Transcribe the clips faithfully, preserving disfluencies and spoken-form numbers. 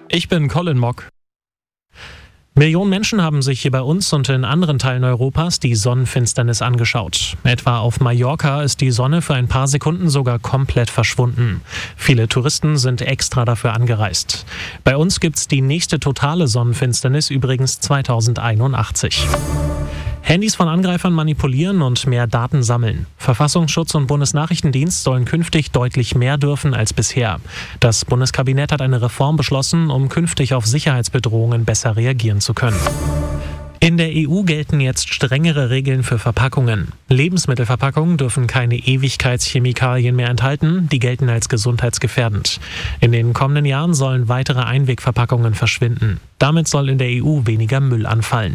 Ich bin Colin Mock. Millionen Menschen haben sich hier bei uns und in anderen Teilen Europas die Sonnenfinsternis angeschaut. Etwa auf Mallorca ist die Sonne für ein paar Sekunden sogar komplett verschwunden. Viele Touristen sind extra dafür angereist. Bei uns gibt's die nächste totale Sonnenfinsternis übrigens zweitausendeinundachtzig. Handys von Angreifern manipulieren und mehr Daten sammeln. Verfassungsschutz und Bundesnachrichtendienst sollen künftig deutlich mehr dürfen als bisher. Das Bundeskabinett hat eine Reform beschlossen, um künftig auf Sicherheitsbedrohungen besser reagieren zu können. In der E U gelten jetzt strengere Regeln für Verpackungen. Lebensmittelverpackungen dürfen keine Ewigkeitschemikalien mehr enthalten, die gelten als gesundheitsgefährdend. In den kommenden Jahren sollen weitere Einwegverpackungen verschwinden. Damit soll in der E U weniger Müll anfallen.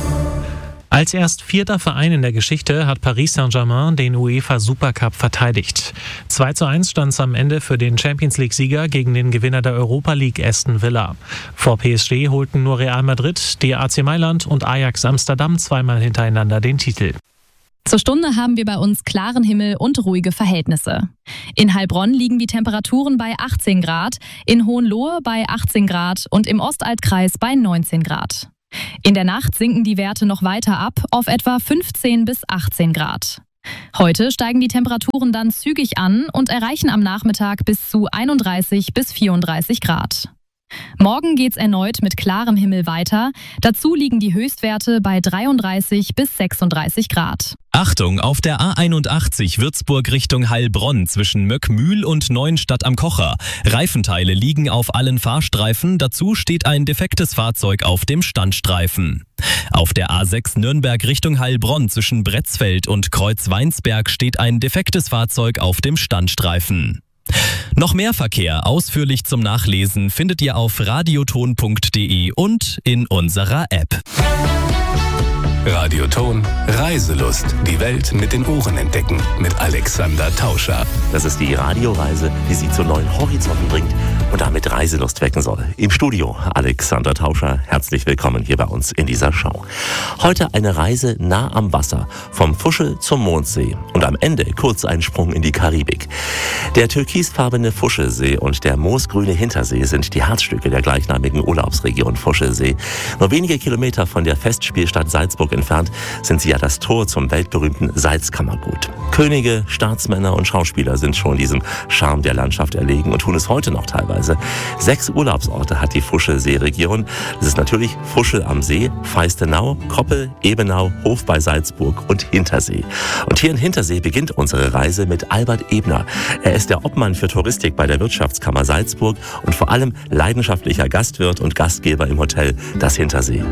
Als erst vierter Verein in der Geschichte hat Paris Saint-Germain den UEFA Supercup verteidigt. zwei zu eins stand es am Ende für den Champions-League-Sieger gegen den Gewinner der Europa League Aston Villa. Vor P S G holten nur Real Madrid, die A C Mailand und Ajax Amsterdam zweimal hintereinander den Titel. Zur Stunde haben wir bei uns klaren Himmel und ruhige Verhältnisse. In Heilbronn liegen die Temperaturen bei achtzehn Grad, in Hohenlohe bei achtzehn Grad und im Ostaltkreis bei neunzehn Grad. In der Nacht sinken die Werte noch weiter ab auf etwa fünfzehn bis achtzehn Grad. Heute steigen die Temperaturen dann zügig an und erreichen am Nachmittag bis zu einunddreißig bis vierunddreißig Grad. Morgen geht's erneut mit klarem Himmel weiter. Dazu liegen die Höchstwerte bei dreiunddreißig bis sechsunddreißig Grad. Achtung, auf der A einundachtzig Würzburg Richtung Heilbronn zwischen Möckmühl und Neuenstadt am Kocher. Reifenteile liegen auf allen Fahrstreifen, dazu steht ein defektes Fahrzeug auf dem Standstreifen. Auf der A sechs Nürnberg Richtung Heilbronn zwischen Bretzfeld und Kreuzweinsberg steht ein defektes Fahrzeug auf dem Standstreifen. Noch mehr Verkehr ausführlich zum Nachlesen findet ihr auf radioton punkt de und in unserer App. Radioton Reiselust. Die Welt mit den Ohren entdecken. Mit Alexander Tauscher. Das ist die Radioreise, die Sie zu neuen Horizonten bringt und damit Reiselust wecken soll. Im Studio Alexander Tauscher. Herzlich willkommen hier bei uns in dieser Show. Heute eine Reise nah am Wasser. Vom Fuschel zum Mondsee. Und am Ende kurz ein Sprung in die Karibik. Der türkisfarbene Fuschelsee und der moosgrüne Hintersee sind die Herzstücke der gleichnamigen Urlaubsregion Fuschelsee. Nur wenige Kilometer von der Festspielstadt Salzburg entfernt sind sie ja das Tor zum weltberühmten Salzkammergut. Könige, Staatsmänner und Schauspieler sind schon diesem Charme der Landschaft erlegen und tun es heute noch teilweise. Sechs Urlaubsorte hat die Fuschelsee-Region. Das ist natürlich Fuschel am See, Feistenau, Koppel, Ebenau, Hof bei Salzburg und Hintersee. Und hier in Hintersee beginnt unsere Reise mit Albert Ebner. Er ist der Obmann für Touristik bei der Wirtschaftskammer Salzburg und vor allem leidenschaftlicher Gastwirt und Gastgeber im Hotel Das Hintersee.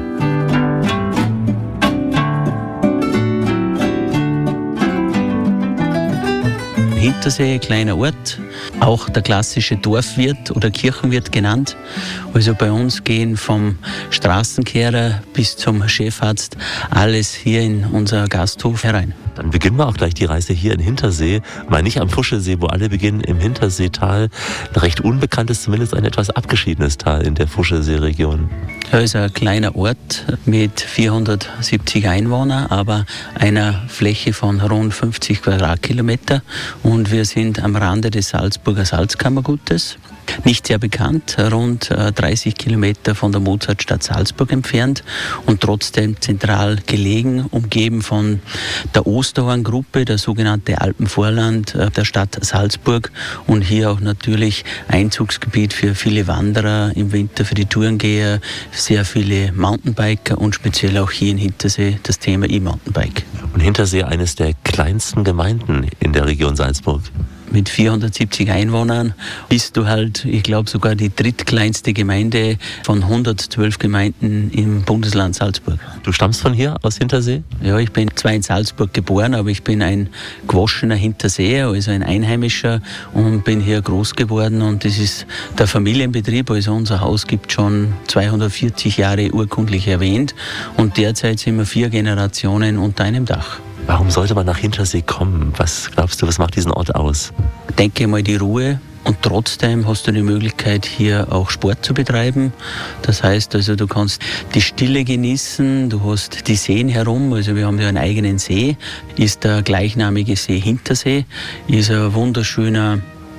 Hintersee, kleiner Ort, auch der klassische Dorfwirt oder Kirchenwirt genannt. Also bei uns gehen vom Straßenkehrer bis zum Chefarzt alles hier in unser Gasthof herein. Dann beginnen wir auch gleich die Reise hier in Hintersee. Mal nicht am Fuschelsee, wo alle beginnen, im Hinterseetal. Ein recht unbekanntes, zumindest ein etwas abgeschiedenes Tal in der Fuschelsee-Region. Ja, ist ein kleiner Ort mit vierhundertsiebzig Einwohnern, aber einer Fläche von rund fünfzig Quadratkilometer. Und wir sind am Rande des Salzburger Salzkammergutes. Nicht sehr bekannt, rund dreißig Kilometer von der Mozartstadt Salzburg entfernt und trotzdem zentral gelegen, umgeben von der Osterhorn-Gruppe, der sogenannte Alpenvorland der Stadt Salzburg und hier auch natürlich Einzugsgebiet für viele Wanderer, im Winter für die Tourengeher, sehr viele Mountainbiker und speziell auch hier in Hintersee das Thema E-Mountainbike. Und Hintersee eines der kleinsten Gemeinden in der Region Salzburg. Mit vierhundertsiebzig Einwohnern bist du halt, ich glaube, sogar die drittkleinste Gemeinde von hundertzwölf Gemeinden im Bundesland Salzburg. Du stammst von hier, aus Hintersee? Ja, ich bin zwar in Salzburg geboren, aber ich bin ein gewaschener Hinterseer, also ein Einheimischer und bin hier groß geworden und das ist der Familienbetrieb, also unser Haus gibt schon zweihundertvierzig Jahre urkundlich erwähnt und derzeit sind wir vier Generationen unter einem Dach. Warum sollte man nach Hintersee kommen? Was glaubst du, was macht diesen Ort aus? Ich denke mal die Ruhe und trotzdem hast du die Möglichkeit, hier auch Sport zu betreiben. Das heißt also, du kannst die Stille genießen, du hast die Seen herum, also wir haben ja einen eigenen See, ist der gleichnamige See Hintersee, ist ein wunderschöner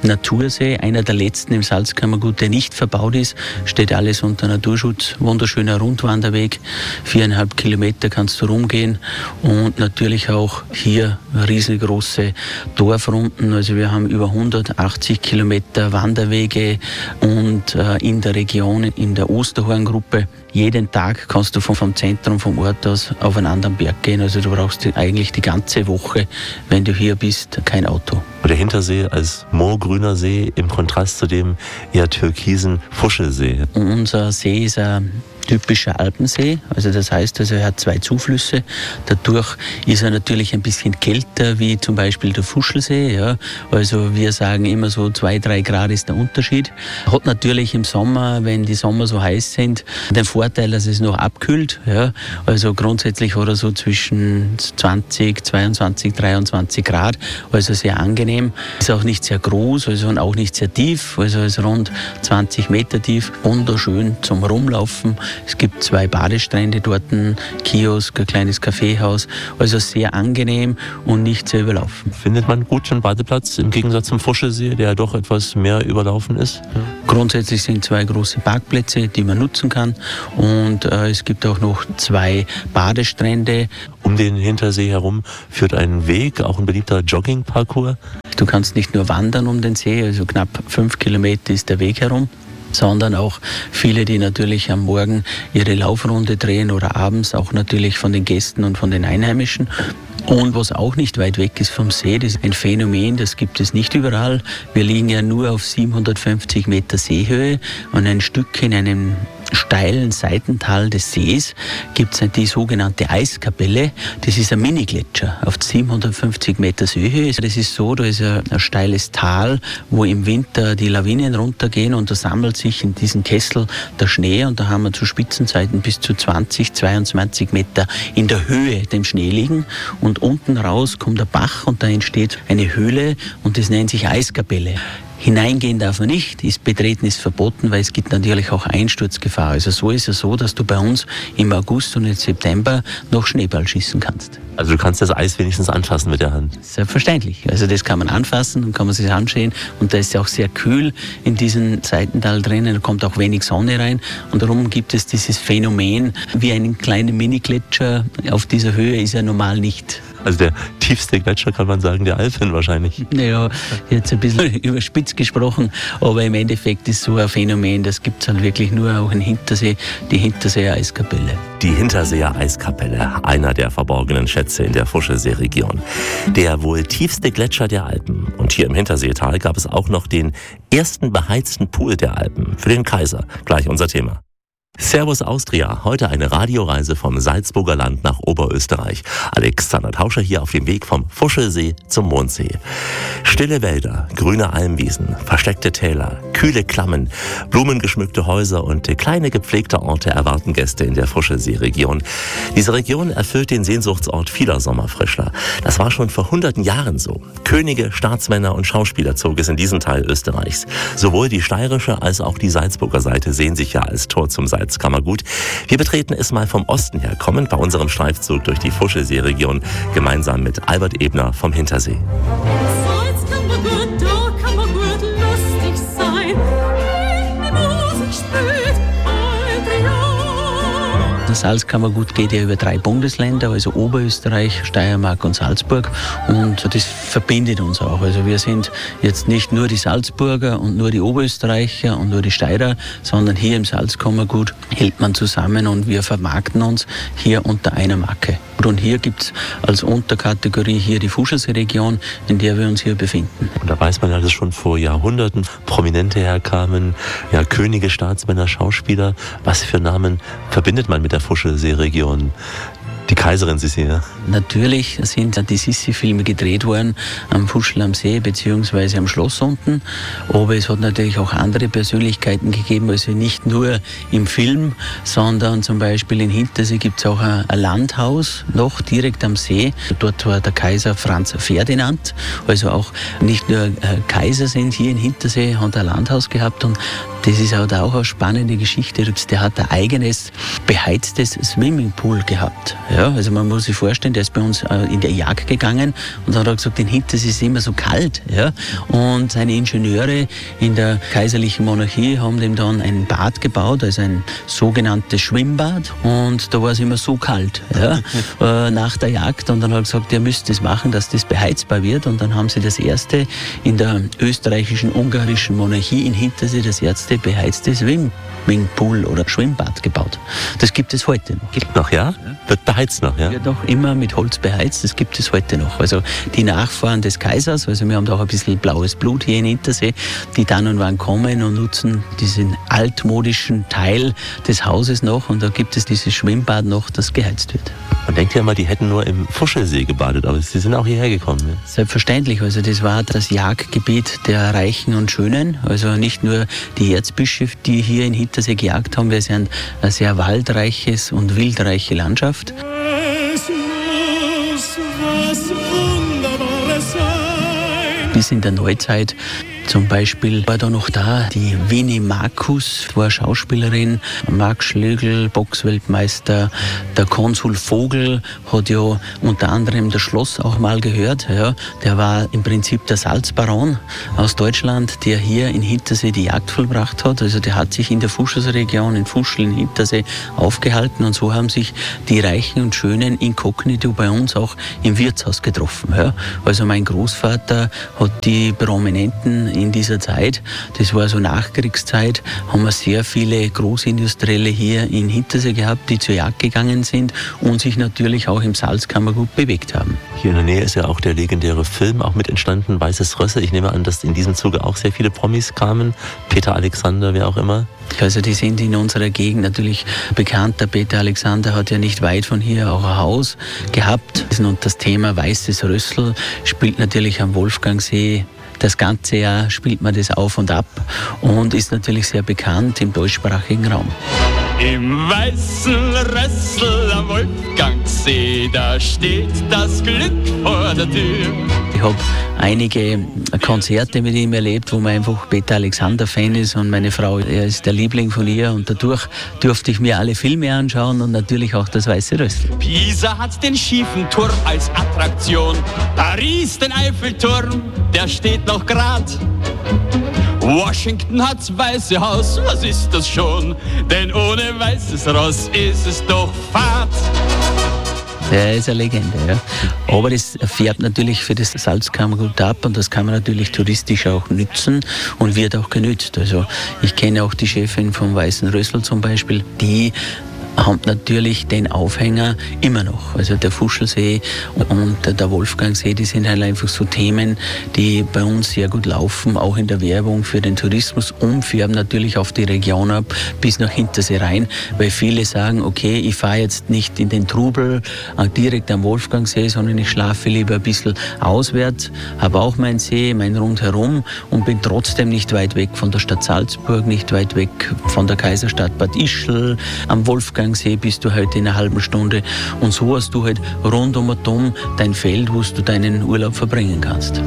Natursee, einer der letzten im Salzkammergut, der nicht verbaut ist. Steht alles unter Naturschutz. Wunderschöner Rundwanderweg. Viereinhalb Kilometer kannst du rumgehen. Und natürlich auch hier riesengroße Dorfrunden. Also wir haben über hundertachtzig Kilometer Wanderwege und äh, in der Region, in der Osterhorngruppe, jeden Tag kannst du vom, vom Zentrum, vom Ort aus auf einen anderen Berg gehen. Also du brauchst eigentlich die ganze Woche, wenn du hier bist, kein Auto. Der Hintersee als moorgrüner See im Kontrast zu dem eher türkisen Fuschelsee. Unser See ist ein typischer Alpensee, also das heißt, also er hat zwei Zuflüsse. Dadurch ist er natürlich ein bisschen kälter wie zum Beispiel der Fuschelsee. Ja. Also wir sagen immer so zwei, drei Grad ist der Unterschied. Hat natürlich im Sommer, wenn die Sommer so heiß sind, den Vorteil, dass es noch abkühlt. Ja. Also grundsätzlich hat er so zwischen zwanzig, zweiundzwanzig, dreiundzwanzig Grad, also sehr angenehm. Ist auch nicht sehr groß, also und auch nicht sehr tief, also ist rund zwanzig Meter tief. Wunderschön zum Rumlaufen. Es gibt zwei Badestrände dort, ein Kiosk, ein kleines Kaffeehaus. Also sehr angenehm und nicht sehr überlaufen. Findet man gut einen Badeplatz im Gegensatz zum Fuschelsee, der ja doch etwas mehr überlaufen ist? Ja. Grundsätzlich sind zwei große Parkplätze, die man nutzen kann. Und äh, es gibt auch noch zwei Badestrände. Um den Hintersee herum führt ein Weg, auch ein beliebter Jogging-Parcours. Du kannst nicht nur wandern um den See, also knapp fünf Kilometer ist der Weg herum, sondern auch viele, die natürlich am Morgen ihre Laufrunde drehen oder abends auch natürlich von den Gästen und von den Einheimischen. Und was auch nicht weit weg ist vom See, das ist ein Phänomen, das gibt es nicht überall. Wir liegen ja nur auf siebenhundertfünfzig Meter Seehöhe und ein Stück in einem steilen Seitental des Sees gibt es die sogenannte Eiskapelle. Das ist ein Mini-Gletscher auf siebenhundertfünfzig Meter Seehöhe. Das ist so, da ist ein, ein steiles Tal, wo im Winter die Lawinen runtergehen und da sammelt sich in diesem Kessel der Schnee und da haben wir zu Spitzenzeiten bis zu zwanzig, zweiundzwanzig Meter in der Höhe dem Schnee liegen und unten raus kommt der Bach und da entsteht eine Höhle und das nennt sich Eiskapelle. Hineingehen darf man nicht, ist Betreten ist verboten, weil es gibt natürlich auch Einsturzgefahr. Also so ist es so, dass du bei uns im August und im September noch Schneeball schießen kannst. Also du kannst das Eis wenigstens anfassen mit der Hand? Selbstverständlich. Also das kann man anfassen und kann man sich anschauen. Und da ist ja auch sehr kühl in diesem Seitental drinnen. Da kommt auch wenig Sonne rein. Und darum gibt es dieses Phänomen, wie einen kleinen Mini-Gletscher auf dieser Höhe ist er normal nicht. Also der tiefste Gletscher, kann man sagen, der Alpen wahrscheinlich. Naja, jetzt ein bisschen überspitzt gesprochen, aber im Endeffekt ist so ein Phänomen, das gibt es halt wirklich nur auch in Hintersee, die Hinterseer Eiskapelle. Die Hinterseer Eiskapelle, einer der verborgenen Schätze in der Fuschelsee-Region. Der wohl tiefste Gletscher der Alpen. Und hier im Hinterseetal gab es auch noch den ersten beheizten Pool der Alpen für den Kaiser. Gleich unser Thema. Servus Austria, heute eine Radioreise vom Salzburger Land nach Oberösterreich. Alexander Tauscher hier auf dem Weg vom Fuschelsee zum Mondsee. Stille Wälder, grüne Almwiesen, versteckte Täler, kühle Klammen, blumengeschmückte Häuser und kleine gepflegte Orte erwarten Gäste in der Fuschelsee-Region. Diese Region erfüllt den Sehnsuchtsort vieler Sommerfrischler. Das war schon vor hunderten Jahren so. Könige, Staatsmänner und Schauspieler zog es in diesen Teil Österreichs. Sowohl die steirische als auch die Salzburger Seite sehen sich ja als Tor zum Salzkammergut. Wir betreten es mal vom Osten her kommend bei unserem Streifzug durch die Fuschelsee-Region gemeinsam mit Albert Ebner vom Hintersee. Salzkammergut, da kann man gut lustig sein, wenn die Musik spielt, Adrian. Das Salzkammergut geht ja über drei Bundesländer, also Oberösterreich, Steiermark und Salzburg, und das verbindet uns auch. Also wir sind jetzt nicht nur die Salzburger und nur die Oberösterreicher und nur die Steirer, sondern hier im Salzkammergut hält man zusammen und wir vermarkten uns hier unter einer Marke. Und hier gibt es als Unterkategorie hier die Fuschelsee-Region, in der wir uns hier befinden. Und da weiß man ja, dass schon vor Jahrhunderten Prominente herkamen, ja, Könige, Staatsmänner, Schauspieler. Was für Namen verbindet man mit der Fuschelsee-Region? Die Kaiserin Sissi, ja. Natürlich sind die Sissi-Filme gedreht worden am Fuschl am See bzw. am Schloss unten. Aber es hat natürlich auch andere Persönlichkeiten gegeben, also nicht nur im Film, sondern zum Beispiel in Hintersee gibt es auch ein Landhaus noch direkt am See. Dort war der Kaiser Franz Ferdinand, also auch nicht nur Kaiser sind hier in Hintersee, hat ein Landhaus gehabt und das ist auch eine spannende Geschichte. Der hat ein eigenes beheiztes Swimmingpool gehabt. Ja. Ja, also man muss sich vorstellen, der ist bei uns äh, in der Jagd gegangen und dann hat er gesagt, in Hintersee ist immer so kalt. Ja? Und seine Ingenieure in der kaiserlichen Monarchie haben dem dann ein Bad gebaut, also ein sogenanntes Schwimmbad, und da war es immer so kalt, ja? äh, nach der Jagd, und dann hat er gesagt, ihr müsst das machen, dass das beheizbar wird, und dann haben sie das erste in der österreichischen, ungarischen Monarchie in Hintersee das erste beheizte Swimmingpool oder Schwimmbad gebaut. Das gibt es heute noch. Gibt noch, ja? Wird beheizt noch, ja? Wird noch immer mit Holz beheizt, das gibt es heute noch. Also die Nachfahren des Kaisers, also wir haben da auch ein bisschen blaues Blut hier in Hintersee, die dann und wann kommen und nutzen diesen altmodischen Teil des Hauses noch, und da gibt es dieses Schwimmbad noch, das geheizt wird. Man denkt ja immer, die hätten nur im Fuschelsee gebadet, aber sie sind auch hierher gekommen. Ja? Selbstverständlich, also das war das Jagdgebiet der Reichen und Schönen, also nicht nur die Erzbischöfe, die hier in Hintersee gejagt haben, wir sind ein sehr waldreiches und wildreiche Landschaft. Es muss was Wunderbares sein. Bis in der Neuzeit zum Beispiel war da noch da die Winnie Markus, war Schauspielerin, Marc Schlögl, Boxweltmeister, der Konsul Vogel hat ja unter anderem das Schloss auch mal gehört. Ja. Der war im Prinzip der Salzbaron aus Deutschland, der hier in Hintersee die Jagd vollbracht hat. Also der hat sich in der Fuschelsregion, in Fuschel, in Hintersee aufgehalten, und so haben sich die Reichen und Schönen inkognito bei uns auch im Wirtshaus getroffen. Ja. Also mein Großvater hat die Prominenten in dieser Zeit, das war so Nachkriegszeit, haben wir sehr viele Großindustrielle hier in Hintersee gehabt, die zur Jagd gegangen sind und sich natürlich auch im Salzkammergut bewegt haben. Hier in der Nähe ist ja auch der legendäre Film auch mit entstanden, Weißes Rössel. Ich nehme an, dass in diesem Zuge auch sehr viele Promis kamen, Peter Alexander, wer auch immer. Also die sind in unserer Gegend natürlich bekannt. Der Peter Alexander hat ja nicht weit von hier auch ein Haus gehabt. Und das Thema Weißes Rössel spielt natürlich am Wolfgangsee. Das ganze Jahr spielt man das auf und ab und ist natürlich sehr bekannt im deutschsprachigen Raum. Im weißen Rössel am Wolfgangsee, da steht das Glück vor der Tür. Ich habe einige Konzerte mit ihm erlebt, wo man einfach Peter Alexander-Fan ist, und meine Frau, er ist der Liebling von ihr, und dadurch durfte ich mir alle Filme anschauen und natürlich auch das Weiße Rössel. Pisa hat den schiefen Turm als Attraktion, Paris den Eiffelturm, der steht noch grad. Washington hat's Weiße Haus, was ist das schon? Denn ohne weißes Ross ist es doch fad. Er ist eine Legende, ja. Aber das färbt natürlich für das Salzkammergut ab, und das kann man natürlich touristisch auch nützen und wird auch genützt. Also ich kenne auch die Chefin vom Weißen Rössel zum Beispiel, die haben natürlich den Aufhänger immer noch. Also der Fuschelsee und der Wolfgangsee, die sind halt einfach so Themen, die bei uns sehr gut laufen, auch in der Werbung für den Tourismus, und färben natürlich auf die Region ab, bis nach Hintersee rein, weil viele sagen, okay, ich fahre jetzt nicht in den Trubel direkt am Wolfgangsee, sondern ich schlafe lieber ein bisschen auswärts, habe auch meinen See, mein Rundherum, und bin trotzdem nicht weit weg von der Stadt Salzburg, nicht weit weg von der Kaiserstadt Bad Ischl. Am Wolfgangsee bist du heute in einer halben Stunde, und so hast du halt rund um und um dein Feld, wo du deinen Urlaub verbringen kannst.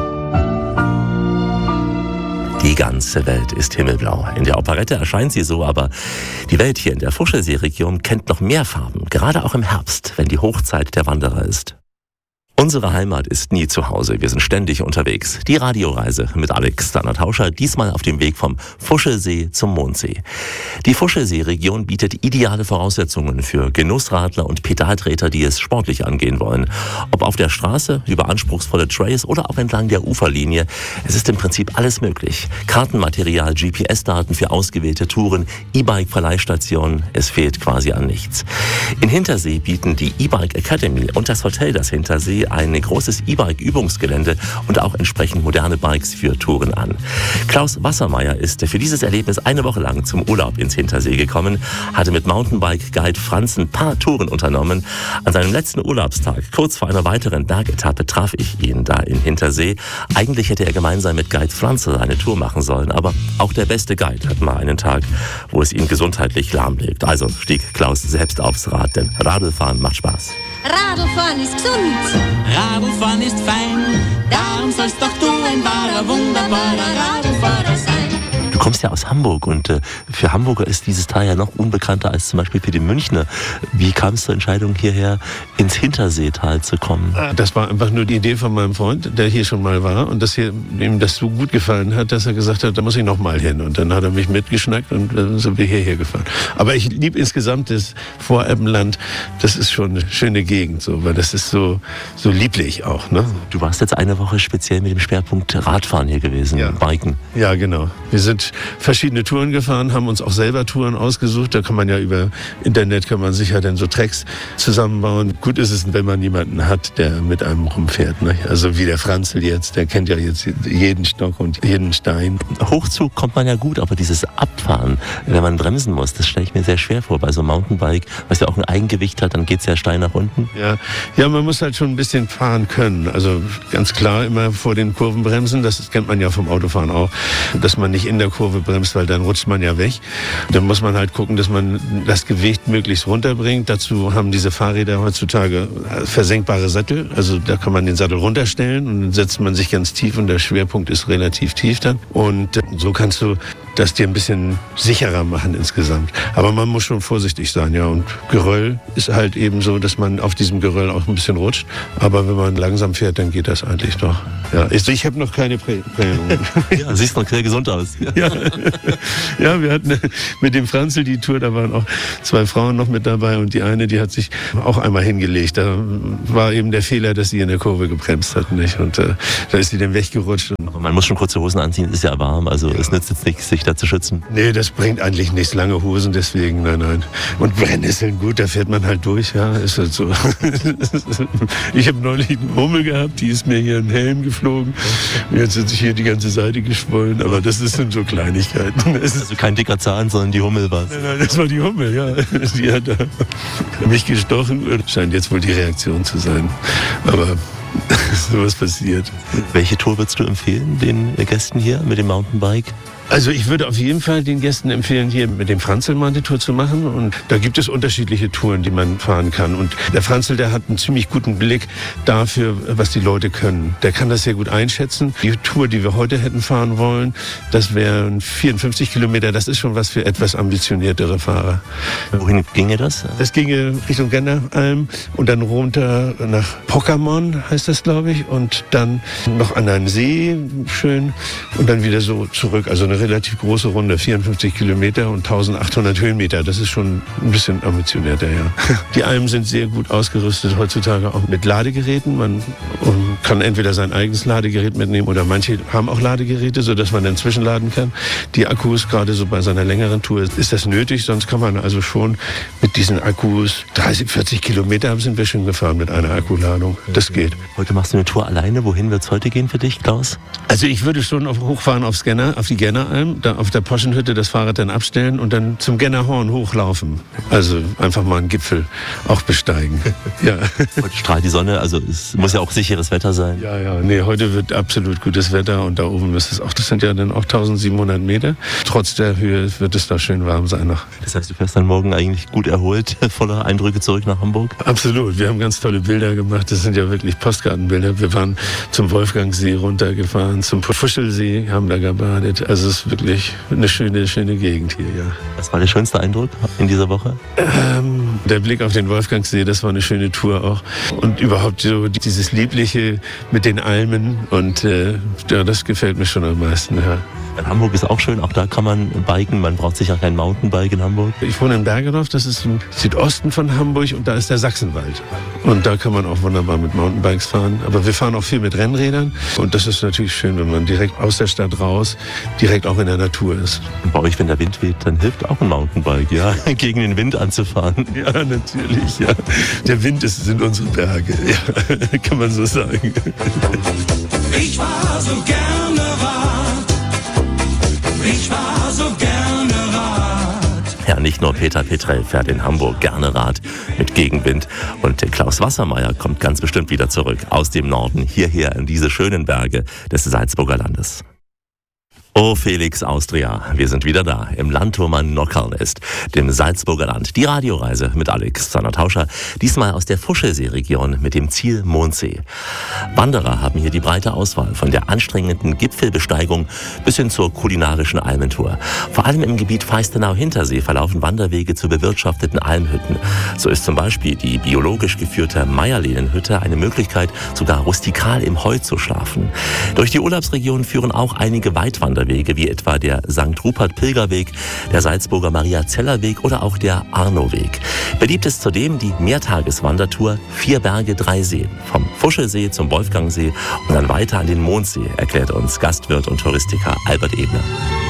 Die ganze Welt ist himmelblau. In der Operette erscheint sie so, aber die Welt hier in der Fuschelsee-Region kennt noch mehr Farben, gerade auch im Herbst, wenn die Hochzeit der Wanderer ist. Unsere Heimat ist nie zu Hause, wir sind ständig unterwegs. Die Radioreise mit Alexander Tauscher, diesmal auf dem Weg vom Fuschelsee zum Mondsee. Die Fuschelsee-Region bietet ideale Voraussetzungen für Genussradler und Pedaltreter, die es sportlich angehen wollen. Ob auf der Straße, über anspruchsvolle Trails oder auch entlang der Uferlinie, es ist im Prinzip alles möglich. Kartenmaterial, G P S-Daten für ausgewählte Touren, E-Bike-Verleihstationen, es fehlt quasi an nichts. In Hintersee bieten die E-Bike Academy und das Hotel Das Hintersee ein großes E-Bike-Übungsgelände und auch entsprechend moderne Bikes für Touren an. Klaus Wassermeier ist für dieses Erlebnis eine Woche lang zum Urlaub ins Hintersee gekommen, hatte mit Mountainbike-Guide Franz ein paar Touren unternommen. An seinem letzten Urlaubstag, kurz vor einer weiteren Bergetappe, traf ich ihn da in Hintersee. Eigentlich hätte er gemeinsam mit Guide Franz eine Tour machen sollen, aber auch der beste Guide hat mal einen Tag, wo es ihn gesundheitlich lahmlegt. Also stieg Klaus selbst aufs Rad, denn Radlfahren macht Spaß. Radlfahren ist gesund. Radlfahren ist fein, darum sollst doch du ein wahrer, wunderbarer Radlfahrer sein. Du kommst ja aus Hamburg und äh, für Hamburger ist dieses Tal ja noch unbekannter als zum Beispiel für die Münchner. Wie kam es zur Entscheidung, hierher ins Hinterseetal zu kommen? Das war einfach nur die Idee von meinem Freund, der hier schon mal war und dass hier, ihm das so gut gefallen hat, dass er gesagt hat, da muss ich noch mal hin. Und dann hat er mich mitgeschnackt und dann sind wir hierher gefahren. Aber ich liebe insgesamt das Voralpenland. Das ist schon eine schöne Gegend, so, weil das ist so, so lieblich auch. Ne? Du warst jetzt eine Woche speziell mit dem Schwerpunkt Radfahren hier gewesen, ja. Biken. Ja, genau. Wir sind verschiedene Touren gefahren, haben uns auch selber Touren ausgesucht. Da kann man ja über Internet, kann man sich ja dann so Tracks zusammenbauen. Gut ist es, wenn man jemanden hat, der mit einem rumfährt. Ne? Also wie der Franzl jetzt, der kennt ja jetzt jeden Stock und jeden Stein. Hochzug kommt man ja gut, aber dieses Abfahren, wenn man bremsen muss, das stelle ich mir sehr schwer vor. Bei so einem Mountainbike, was ja auch ein Eigengewicht hat, dann geht es ja steil nach unten. Ja. ja, man muss halt schon ein bisschen fahren können. Also ganz klar immer vor den Kurven bremsen. Das kennt man ja vom Autofahren auch, dass man nicht in der Kurve bremst, weil dann rutscht man ja weg. Dann muss man halt gucken, dass man das Gewicht möglichst runterbringt. Dazu haben diese Fahrräder heutzutage versenkbare Sattel. Also da kann man den Sattel runterstellen und dann setzt man sich ganz tief und der Schwerpunkt ist relativ tief dann. Und so kannst du das dir ein bisschen sicherer machen insgesamt. Aber man muss schon vorsichtig sein, ja. Und Geröll ist halt eben so, dass man auf diesem Geröll auch ein bisschen rutscht. Aber wenn man langsam fährt, dann geht das eigentlich doch. Ja, ich, ich habe noch keine Prä- Prellungen. Ja, siehst noch sehr gesund aus. Ja, ja, wir hatten mit dem Franzl die Tour, da waren auch zwei Frauen noch mit dabei und die eine, die hat sich auch einmal hingelegt. Da war eben der Fehler, dass sie in der Kurve gebremst hat, nicht? Und äh, da ist sie dann weggerutscht. Aber man muss schon kurze Hosen anziehen, ist ja warm, also ja. Es nützt jetzt nichts, sich da zu schützen. Nee, das bringt eigentlich nichts, lange Hosen, deswegen, nein, nein. Und Brennnesseln, gut, da fährt man halt durch, ja, ist halt so. Ich habe neulich eine Hummel gehabt, die ist mir hier in den Helm geflogen. Jetzt sind sich hier die ganze Seite geschwollen, aber das sind so Kleinigkeiten. Also kein dicker Zahn, sondern die Hummel war es. Nein, nein, das war die Hummel, ja. Die hat da mich gestochen. Scheint jetzt wohl die Reaktion zu sein. Aber sowas passiert. Welche Tour würdest du empfehlen, den Gästen hier mit dem Mountainbike? Also ich würde auf jeden Fall den Gästen empfehlen, hier mit dem Franzl mal eine Tour zu machen. Und da gibt es unterschiedliche Touren, die man fahren kann. Und der Franzl, der hat einen ziemlich guten Blick dafür, was die Leute können. Der kann das sehr gut einschätzen. Die Tour, die wir heute hätten fahren wollen, das wären vierundfünfzig Kilometer. Das ist schon was für etwas ambitioniertere Fahrer. Wohin ginge das? Das ginge Richtung Genneralm und dann runter nach Pokémon, heißt das, glaube ich. Und dann noch an einen See, schön. Und dann wieder so zurück. Also eine relativ große Runde, vierundfünfzig Kilometer und eintausendachthundert Höhenmeter. Das ist schon ein bisschen ambitionierter, ja. Die Almen sind sehr gut ausgerüstet heutzutage auch mit Ladegeräten. Man kann entweder sein eigenes Ladegerät mitnehmen oder manche haben auch Ladegeräte, sodass man dann zwischenladen kann. Die Akkus, gerade so bei so einer längeren Tour, ist das nötig. Sonst kann man also schon mit diesen Akkus dreißig, vierzig Kilometer sind wir schon gefahren mit einer Akkuladung. Das geht. Heute machst du eine Tour alleine. Wohin wird es heute gehen für dich, Klaus? Also ich würde schon auf, hochfahren aufs Genner, auf die Genner. Da auf der Poschenhütte das Fahrrad dann abstellen und dann zum Gennerhorn hochlaufen. Also einfach mal einen Gipfel auch besteigen. Ja. Heute strahlt die Sonne, also es muss ja auch sicheres Wetter sein. Ja, ja, nee, heute wird absolut gutes Wetter und da oben ist es auch, das sind ja dann auch eintausendsiebenhundert Meter. Trotz der Höhe wird es da schön warm sein noch. Das heißt, du fährst dann morgen eigentlich gut erholt, voller Eindrücke zurück nach Hamburg? Absolut, wir haben ganz tolle Bilder gemacht, das sind ja wirklich Postkartenbilder. Wir waren zum Wolfgangsee runtergefahren, zum Fuschelsee, haben da gebadet. Also es ist wirklich eine schöne, schöne Gegend hier, ja. Was war der schönste Eindruck in dieser Woche? Ähm, der Blick auf den Wolfgangsee, das war eine schöne Tour auch. Und überhaupt so dieses Liebliche mit den Almen und äh, ja, das gefällt mir schon am meisten, ja. Hamburg ist auch schön, auch da kann man biken, man braucht sicher kein Mountainbike in Hamburg. Ich wohne in Bergedorf, das ist im Südosten von Hamburg und da ist der Sachsenwald. Und da kann man auch wunderbar mit Mountainbikes fahren. Aber wir fahren auch viel mit Rennrädern und das ist natürlich schön, wenn man direkt aus der Stadt raus, direkt auch in der Natur ist. Und bei euch, wenn der Wind weht, dann hilft auch ein Mountainbike, ja, gegen den Wind anzufahren. Ja, natürlich, ja. Der Wind ist, sind unsere Berge, ja, kann man so sagen. Ich war so gerne Rad. Ich war so gerne Rad. Ja, nicht nur Peter Petrell fährt in Hamburg gerne Rad mit Gegenwind. Und Klaus Wassermeier kommt ganz bestimmt wieder zurück aus dem Norden hierher in diese schönen Berge des Salzburger Landes. Oh, Felix Austria, wir sind wieder da, im Land, wo man Nockerl ist, dem Salzburger Land. Die Radioreise mit Alexander Tauscher, diesmal aus der Fuschelsee-Region mit dem Ziel Mondsee. Wanderer haben hier die breite Auswahl, von der anstrengenden Gipfelbesteigung bis hin zur kulinarischen Almentour. Vor allem im Gebiet Feistenau-Hintersee verlaufen Wanderwege zu bewirtschafteten Almhütten. So ist zum Beispiel die biologisch geführte Meierlehnenhütte eine Möglichkeit, sogar rustikal im Heu zu schlafen. Durch die Urlaubsregion führen auch einige Weitwanderwege, wie etwa der Sankt Rupert Pilgerweg, der Salzburger Maria-Zeller-Weg oder auch der Arno-Weg. Beliebt ist zudem die Mehrtageswandertour Vier Berge, drei Seen. Vom Fuschelsee zum Wolfgangsee und dann weiter an den Mondsee, erklärt uns Gastwirt und Touristiker Albert Ebner.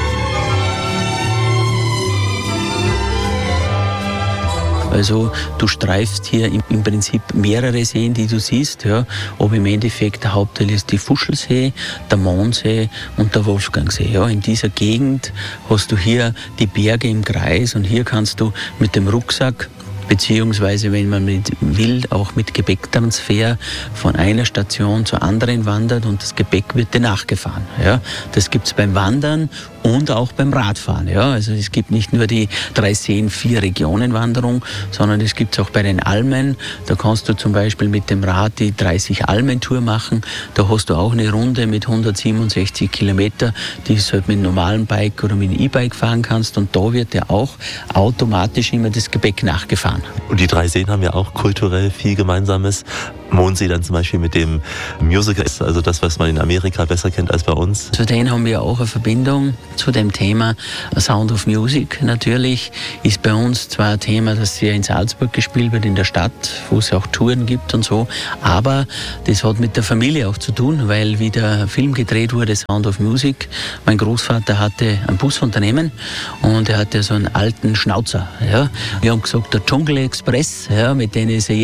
Also du streifst hier im, im Prinzip mehrere Seen, die du siehst, ja, aber im Endeffekt der Hauptteil ist die Fuschelsee, der Mondsee und der Wolfgangsee. Ja. In dieser Gegend hast du hier die Berge im Kreis und hier kannst du mit dem Rucksack beziehungsweise, wenn man mit will, auch mit Gepäcktransfer von einer Station zur anderen wandert und das Gepäck wird dir nachgefahren. Ja. Das gibt es beim Wandern und auch beim Radfahren. Ja. Also es gibt nicht nur die drei Seen, vier Regionen Wanderung, sondern es gibt es auch bei den Almen. Da kannst du zum Beispiel mit dem Rad die dreißig Almen-Tour machen. Da hast du auch eine Runde mit hundertsiebenundsechzig Kilometer, die du halt mit einem normalen Bike oder mit einem E-Bike fahren kannst. Und da wird dir auch automatisch immer das Gepäck nachgefahren. Und die drei Seen haben ja auch kulturell viel Gemeinsames. Mondsee dann zum Beispiel mit dem Musical, also das, was man in Amerika besser kennt als bei uns. Zu denen haben wir auch eine Verbindung zu dem Thema Sound of Music. Natürlich ist bei uns zwar ein Thema, das sehr in Salzburg gespielt wird, in der Stadt, wo es auch Touren gibt und so, aber das hat mit der Familie auch zu tun, weil wie der Film gedreht wurde, Sound of Music, mein Großvater hatte ein Busunternehmen und er hatte so einen alten Schnauzer. Ja. Wir haben gesagt, der Dschungel Express, ja, mit denen ist er